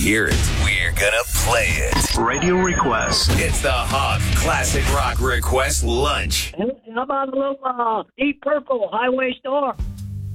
hear it. We're gonna play it. Radio request. It's the Hog Classic Rock Request Lunch. How about a little Deep Purple, Highway Star?